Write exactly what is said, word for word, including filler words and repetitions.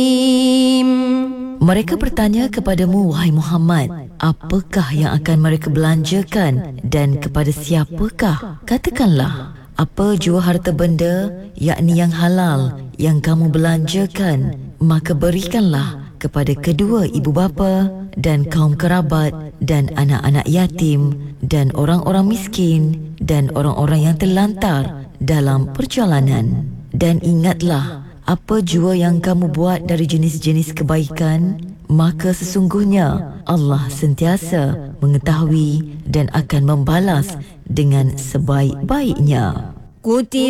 Mereka bertanya kepadamu, wahai Muhammad, apakah yang akan mereka belanjakan dan kepada siapakah? Katakanlah, apa jua harta benda, yakni yang halal, yang kamu belanjakan, maka berikanlah kepada kedua ibu bapa dan kaum kerabat dan anak-anak yatim dan orang-orang miskin dan orang-orang yang terlantar dalam perjalanan. Dan ingatlah, apa jua yang kamu buat dari jenis-jenis kebaikan, maka sesungguhnya Allah sentiasa mengetahui dan akan membalas dengan sebaik-baiknya.